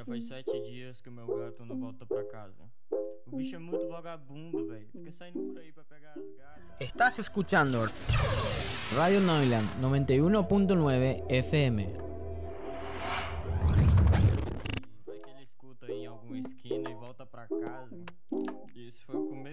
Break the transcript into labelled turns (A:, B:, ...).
A: Já faz 7 dias que o meu gato não volta pra casa. O bicho é muito vagabundo, velho. Fica saindo por aí pra pegar as gatas.
B: Estás escuchando Radio Noiland 91.9 FM.
A: Vai que ele escuta aí em alguma esquina e volta pra casa. Isso foi o começo